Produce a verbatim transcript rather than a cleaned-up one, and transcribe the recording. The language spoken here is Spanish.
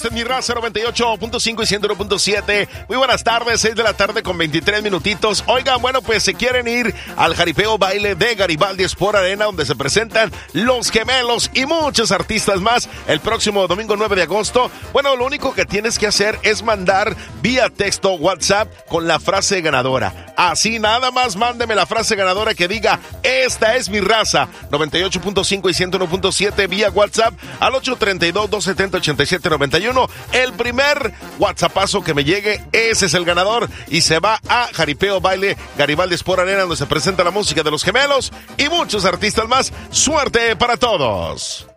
En mi raza noventa y ocho punto cinco y ciento uno punto siete. Muy buenas tardes, seis de la tarde con veintitrés minutitos. Oigan, bueno, pues se quieren ir al jaripeo baile de Garibaldi Sport Arena, donde se presentan Los Gemelos y muchos artistas más el próximo domingo nueve de agosto. Bueno, lo único que tienes que hacer es mandar vía texto WhatsApp con la frase ganadora. Así nada más mándeme la frase ganadora que diga, esta es mi raza. noventa y ocho punto cinco y ciento uno punto siete vía WhatsApp al ocho tres dos, dos siete cero, ocho siete nueve uno. El primer WhatsAppazo que me llegue, ese es el ganador y se va a Jaripeo Baile Garibaldi Sport Arena, donde se presenta la música de Los Gemelos y muchos artistas más. Suerte para todos.